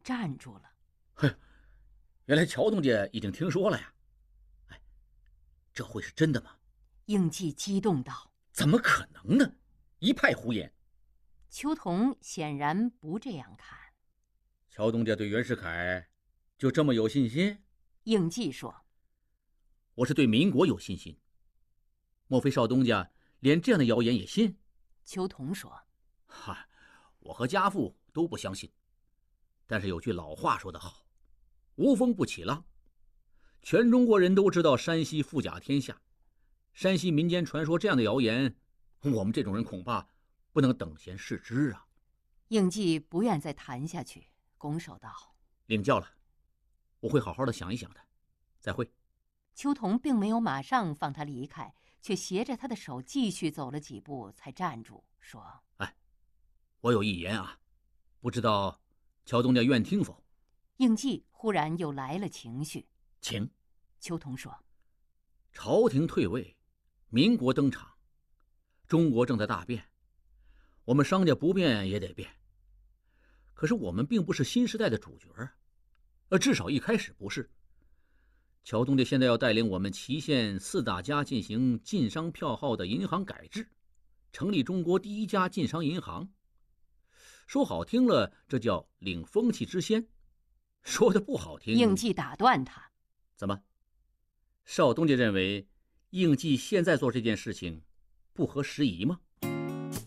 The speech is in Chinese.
站住了。 嘿，原来乔东家已经听说了呀！哎，这会是真的吗？ 应季激动道：“ 怎么可能呢？一派胡言！” 邱同显然不这样看。 乔东家对袁世凯就这么有信心？ 应季说：“ 我是对民国有信心。莫非少东家连这样的谣言也信？” 邱同说：“ 嗨，我和家父都不相信。但是有句老话说得好，无风不起浪。全中国人都知道山西富甲天下，山西民间传说这样的谣言，我们这种人恐怕不能等闲视之啊。” 应季不愿再谈下去，拱手道：“ 领教了，我会好好的想一想的。再会。” 邱同并没有马上放他离开，却携着他的手继续走了几步，才站住，说：“ 哎，我有一言啊，不知道乔东家愿听否？” 应季忽然又来了情绪， 请。 邱同说：“ 朝廷退位，民国登场，中国正在大变，我们商家不变也得变。可是我们并不是新时代的主角啊，至少一开始不是。乔东家现在要带领我们祁县4大家进行晋商票号的银行改制，成立中国第一家晋商银行。说好听了，这叫领风气之先；说的不好听， 应季打断他：“ 怎么？少东家认为应季现在做这件事情不合时宜吗？”